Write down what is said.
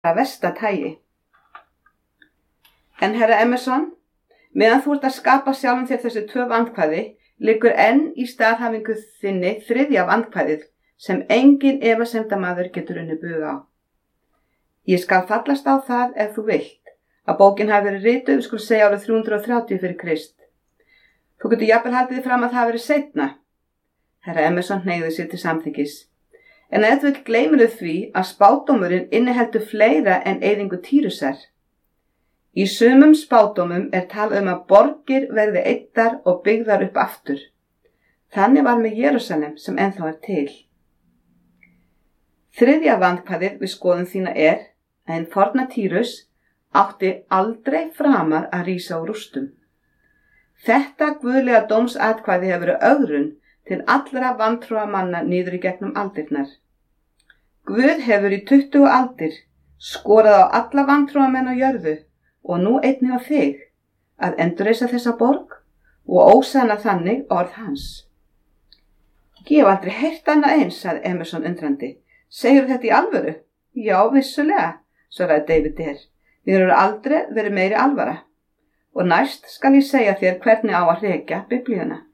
af versta tagi. En herra Emerson, meðan þú ert að skapa sjálfum þér þessi 2 vandkvæði, liggur enn í staðhæfingu þinni 3. vandkvæðið sem engin efasemdamaður getur unnið bug á. Ég skal fallast á það ef þú vilt að bókin hafi verið rituð, við skulum segja árið 330 fyrir Krist. Þú getur jafnvel haldið þig fram að það hafi verið seinna. Herra Emerson hneigði sér til samþykkis. En ef þú vill gleymir því að spádómurinn inniheldur fleira en eyðingu Týrusar. Í sumum spádómum er talað að borgir verði eyddar og byggðar upp aftur. Þannig var með Jerúsalem sem ennþá er til. 3. vandkvæðið við skoðun þína er að hinn forna Týrus átti aldrei framar að rísa úr rústum. Þetta guðlega dómsatkvæði hefur verið ögrun til allra vantrúa manna niður í gegnum aldirnar. Guð hefur í 20 aldir skorað á alla vantrúa menn á jörðu og nú einnig á þig að endurreisa þessa borg og ósanna þannig orð hans. Ég hef aldrei heyrt annað eins, sagði Emerson undrandi. Segir þetta í alvöru? Já, vissulega, svaraði David Dare. Við erum aldrei verið meiri alvara. Og næst skal ég segja þér hvernig á að rekja Biblíuna.